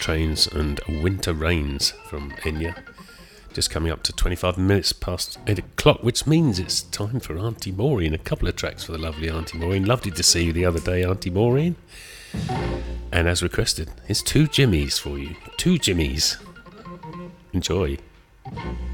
Trains and Winter Rains from Enya. Just coming up to 25 minutes past 8 o'clock, which means it's time for Auntie Maureen. A couple of tracks for the lovely Auntie Maureen. Lovely to see you the other day, Auntie Maureen. And as requested, here's two Jimmies for you. Two Jimmies. Enjoy.